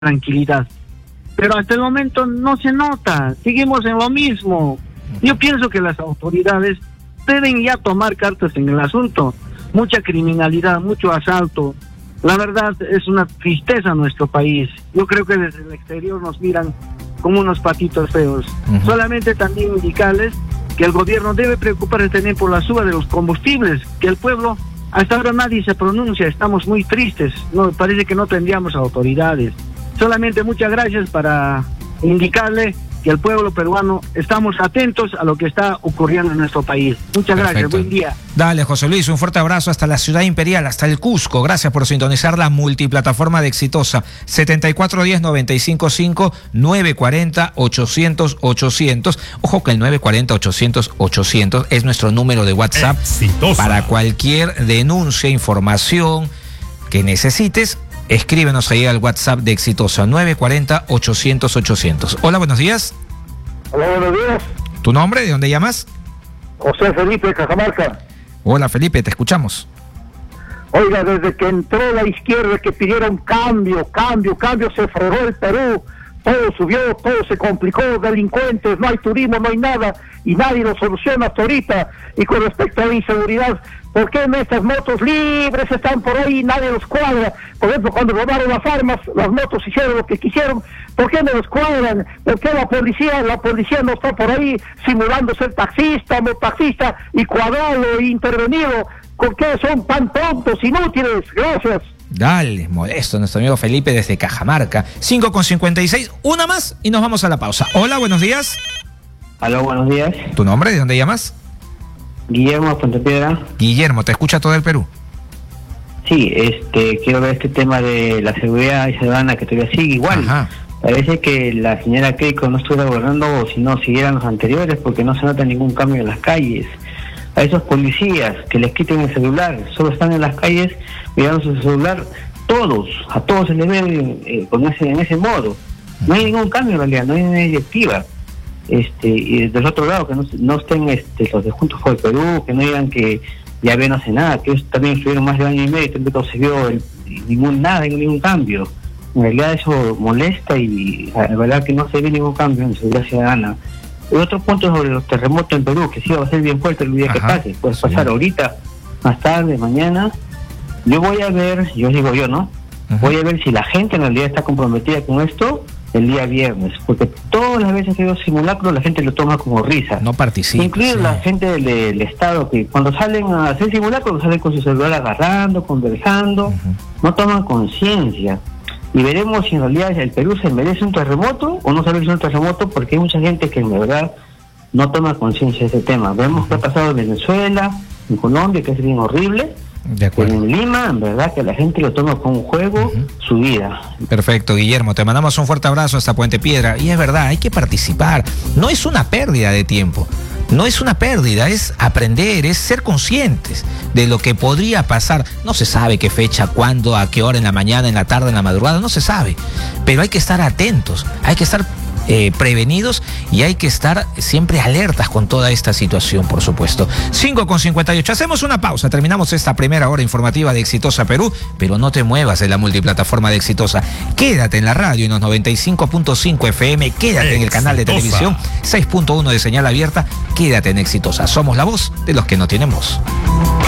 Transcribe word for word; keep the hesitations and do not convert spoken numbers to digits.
tranquilidad. Pero hasta el momento no se nota, seguimos en lo mismo. Yo pienso que las autoridades deben ya tomar cartas en el asunto. Mucha criminalidad, mucho asalto. La verdad es una tristeza nuestro país. Yo creo que desde el exterior nos miran como unos patitos feos. Uh-huh. Solamente también indicarles que el gobierno debe preocuparse también por la suba de los combustibles, que el pueblo, hasta ahora nadie se pronuncia, estamos muy tristes, no parece que no tendríamos autoridades. Solamente muchas gracias para indicarle que el pueblo peruano estamos atentos a lo que está ocurriendo en nuestro país. Muchas Perfecto. Gracias, buen día. Dale, José Luis, un fuerte abrazo hasta la Ciudad Imperial, hasta el Cusco. Gracias por sintonizar la multiplataforma de Exitosa. setenta y cuatro diez, noventa y cinco cinco, nueve cuarenta, ochocientos, ochocientos. Ojo que el nueve cuarenta, ochocientos, ochocientos es nuestro número de WhatsApp. Exitosa. Para cualquier denuncia, información que necesites. Escríbenos ahí al WhatsApp de Exitosa, nueve cuarenta, ochocientos, ochocientos. Hola, buenos días. Hola, buenos días. ¿Tu nombre? ¿De dónde llamas? José Felipe de Cajamarca. Hola, Felipe, te escuchamos. Oiga, desde que entró la izquierda, que pidieron cambio, cambio, cambio, se fregó el Perú. Todo subió, todo se complicó, delincuentes, no hay turismo, no hay nada, y nadie lo soluciona hasta ahorita. Y con respecto a la inseguridad, ¿por qué en estas motos libres están por ahí y nadie los cuadra? Por ejemplo, cuando robaron las armas, las motos hicieron lo que quisieron, ¿por qué no los cuadran? ¿Por qué la policía, la policía no está por ahí simulando ser taxista, mototaxista, y cuadrarlo e intervenido? ¿Por qué son tan tontos, inútiles? Gracias. Dale, modesto, nuestro amigo Felipe desde Cajamarca. cinco con cincuenta y seis, una más y nos vamos a la pausa. Hola, buenos días. Hola, buenos días. ¿Tu nombre? ¿De dónde llamas? Guillermo, Puente Piedra. Guillermo, ¿te escucha todo el Perú? Sí, este, quiero ver este tema de la seguridad ciudadana que todavía sigue igual. Ajá. Parece que la señora Keiko no estuviera gobernando, si no siguieran los anteriores, porque no se nota ningún cambio en las calles. A esos policías que les quiten el celular, solo están en las calles mirando su celular, todos, a todos se les ve eh, con ese, en ese modo. No hay ningún cambio en realidad, no hay una directiva. Este, y del otro lado, que no, no estén este, los de Juntos por el Perú, que no digan que ya ven no hace nada, que ellos también estuvieron más de año y medio y tampoco se vio el, ningún nada, ningún cambio. En realidad eso molesta y la verdad que no se ve ningún cambio en seguridad ciudadana. Y otro punto sobre los terremotos en Perú, que sí va a ser bien fuerte el día Ajá, que pase. Puede sí. pasar ahorita, más tarde, mañana. Yo voy a ver, yo digo yo, ¿no? Ajá. Voy a ver si la gente en realidad está comprometida con esto el día viernes. Porque todas las veces que veo simulacro, la gente lo toma como risa. No participa. Incluso sí. la gente del, del Estado, que cuando salen a hacer simulacro, salen con su celular agarrando, conversando. Ajá. No toman conciencia. Y veremos si en realidad el Perú se merece un terremoto o no se merece un terremoto, porque hay mucha gente que en verdad no toma conciencia de ese tema. Vemos que ha pasado en Venezuela, en Colombia, que es bien horrible. De acuerdo. En Lima, en verdad que la gente lo toma como un juego, uh-huh. su vida. Perfecto, Guillermo, te mandamos un fuerte abrazo hasta Puente Piedra. Y es verdad, hay que participar. No es una pérdida de tiempo. No es una pérdida, es aprender, es ser conscientes de lo que podría pasar. No se sabe qué fecha, cuándo, a qué hora, en la mañana, en la tarde, en la madrugada, no se sabe. Pero hay que estar atentos, hay que estar eh, prevenidos y hay que estar siempre alertas con toda esta situación, por supuesto. cinco con cincuenta y ocho, hacemos una pausa, terminamos esta primera hora informativa de Exitosa Perú, pero no te muevas de la multiplataforma de Exitosa. Quédate en la radio en los noventa y cinco punto cinco F M, quédate Exitosa. En el canal de televisión seis punto uno de señal abierta, quédate en Exitosa. Somos la voz de los que no tienen voz.